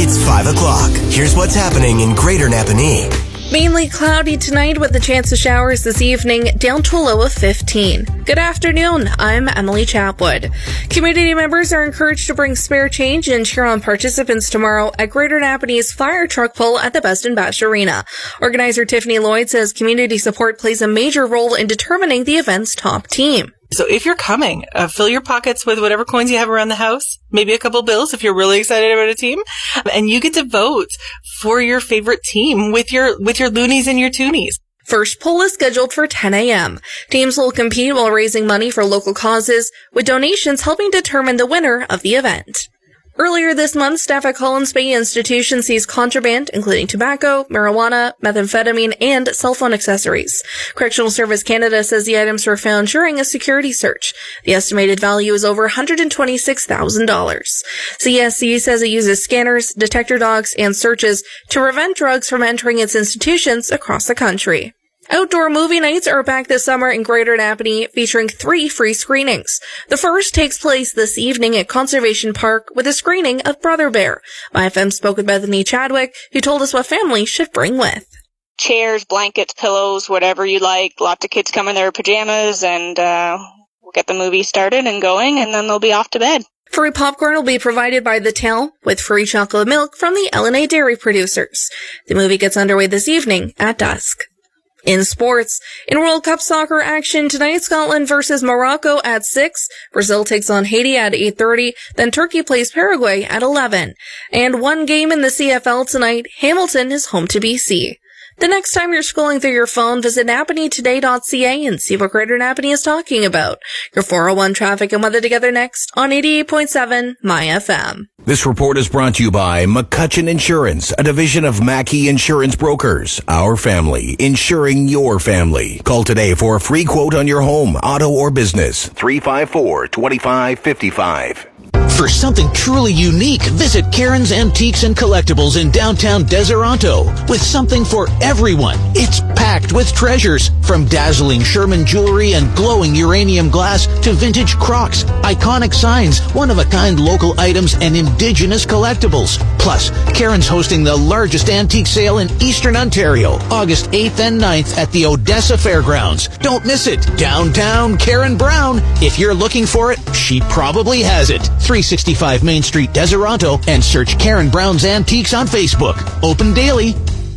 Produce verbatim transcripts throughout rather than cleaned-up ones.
It's five o'clock. Here's what's happening in Greater Napanee. Mainly cloudy tonight with a chance of showers this evening, down to a low of fifteen. Good afternoon, I'm Emily Chapwood. Community members are encouraged to bring spare change and cheer on participants tomorrow at Greater Napanee's fire truck pull at the Best and Bash Arena. Organizer Tiffany Lloyd says community support plays a major role in determining the event's top team. So if you're coming, uh, fill your pockets with whatever coins you have around the house, maybe a couple bills if you're really excited about a team, and you get to vote for your favorite team with your with your loonies and your toonies. First poll is scheduled for ten a.m. Teams will compete while raising money for local causes, with donations helping determine the winner of the event. Earlier this month, staff at Collins Bay Institution seized contraband, including tobacco, marijuana, methamphetamine, and cell phone accessories. Correctional Service Canada says the items were found during a security search. The estimated value is over one hundred twenty-six thousand dollars. C S C says it uses scanners, detector dogs, and searches to prevent drugs from entering its institutions across the country. Outdoor movie nights are back this summer in Greater Napanee, featuring three free screenings. The first takes place this evening at Conservation Park with a screening of Brother Bear. My F M spoke with Bethany Chadwick, who told us what families should bring with. Chairs, blankets, pillows, whatever you like. Lots of kids come in their pajamas, and uh, we'll get the movie started and going, and then they'll be off to bed. Free popcorn will be provided by the town, with free chocolate milk from the L and A dairy producers. The movie gets underway this evening at dusk. In sports, in World Cup soccer action tonight, Scotland versus Morocco at six, Brazil takes on Haiti at eight thirty, then Turkey plays Paraguay at eleven. And one game in the C F L tonight, Hamilton is home to B C. The next time you're scrolling through your phone, visit Napanee Today dot C A and see what Greater Napanee is talking about. Your four oh one traffic and weather together next on eighty-eight point seven My F M. This report is brought to you by McCutcheon Insurance, a division of Mackey Insurance Brokers. Our family, insuring your family. Call today for a free quote on your home, auto, or business. three five four, two five five five. For something truly unique, visit Karen's Antiques and Collectibles in downtown Deseronto with something for everyone. It's packed with treasures, from dazzling Sherman jewelry and glowing uranium glass to vintage Crocs, iconic signs, one-of-a-kind local items, and indigenous collectibles. Plus, Karen's hosting the largest antique sale in Eastern Ontario, August eighth and ninth at the Odessa Fairgrounds. Don't miss it. Downtown Karen Brown. If you're looking for it, she probably has it. three sixty-five Main Street, Deseronto, and search Karen Brown's Antiques on Facebook. Open daily.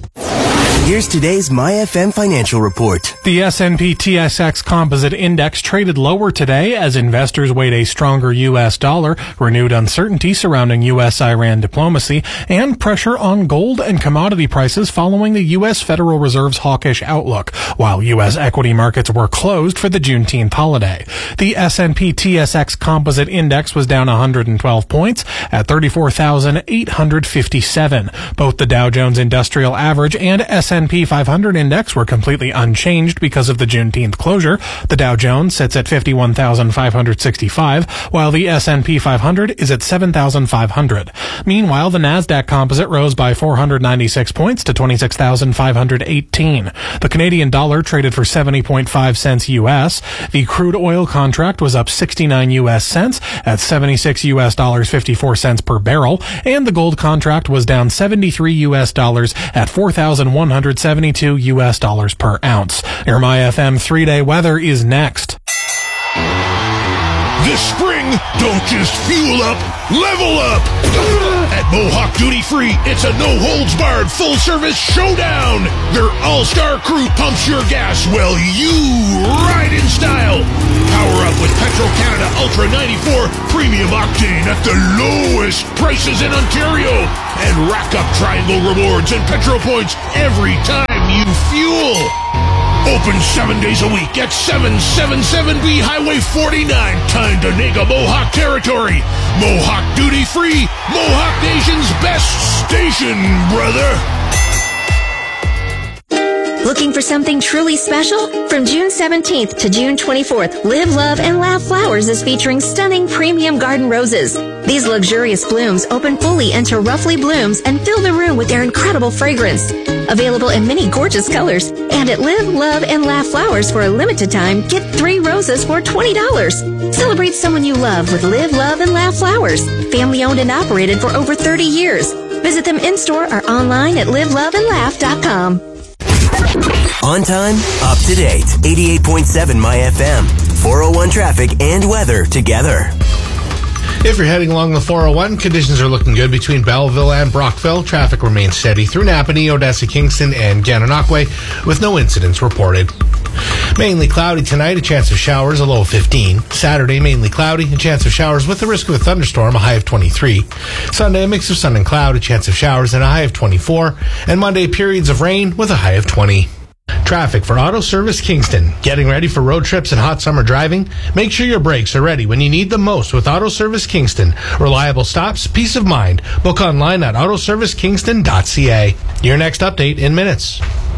Here's today's My F M financial report. The S and P T S X Composite Index traded lower today as investors weighed a stronger U S dollar, renewed uncertainty surrounding U S Iran diplomacy, and pressure on gold and commodity prices following the U S Federal Reserve's hawkish outlook, while U S equity markets were closed for the Juneteenth holiday. The S and P T S X Composite Index was down one hundred twelve points at thirty-four thousand eight hundred fifty-seven. Both the Dow Jones Industrial Average and S and P five hundred index were completely unchanged because of the Juneteenth closure. The Dow Jones sits at fifty-one thousand five hundred sixty-five, while the S and P five hundred is at seven thousand five hundred. Meanwhile, the Nasdaq Composite rose by four hundred ninety-six points to twenty-six thousand five hundred eighteen. The Canadian dollar traded for seventy point five cents U S. The crude oil contract was up sixty-nine U S cents at seventy-six U S dollars fifty-four cents per barrel, and the gold contract was down seventy-three U S dollars at four thousand one hundred seventy-two U S dollars per ounce. Your My F M three-day weather is next. This spring, don't just fuel up, level up! At Mohawk Duty Free, it's a no-holds-barred full-service showdown! Their all-star crew pumps your gas while you ride in style! Power up with Petro-Canada Ultra ninety-four Premium Octane at the lowest prices in Ontario! And rack up Triangle rewards and Petro points every time you fuel! Open seven days a week at seven seventy-seven B Highway forty-nine, Tyndonega, Mohawk Territory. Mohawk Duty Free, Mohawk Nation's best station, brother. Looking for something truly special? From June seventeenth to June twenty-fourth, Live, Love, and Laugh Flowers is featuring stunning premium garden roses. These luxurious blooms open fully into roughly blooms and fill the room with their incredible fragrance. Available in many gorgeous colors. And at Live, Love, and Laugh Flowers for a limited time, get three roses for twenty dollars. Celebrate someone you love with Live, Love, and Laugh Flowers. Family owned and operated for over thirty years. Visit them in-store or online at live love and laugh dot com. On time, up to date. eighty-eight point seven My F M. four oh one traffic and weather together. If you're heading along the four oh one, conditions are looking good between Belleville and Brockville. Traffic remains steady through Napanee, Odessa, Kingston, and Gananoque, with no incidents reported. Mainly cloudy tonight, a chance of showers, a low of fifteen. Saturday, mainly cloudy, a chance of showers with the risk of a thunderstorm, a high of twenty-three. Sunday, a mix of sun and cloud, a chance of showers, and a high of twenty-four. And Monday, periods of rain with a high of twenty. Traffic for Auto Service Kingston. Getting ready for road trips and hot summer driving? Make sure your brakes are ready when you need them most with Auto Service Kingston. Reliable stops, peace of mind. Book online at auto service kingston dot c a. Your next update in minutes.